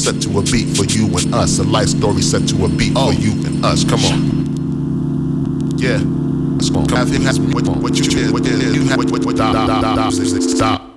set to a beat for you and us. A life story set to a beat for you and us. Come on. Yeah. Come on. What you did. Stop.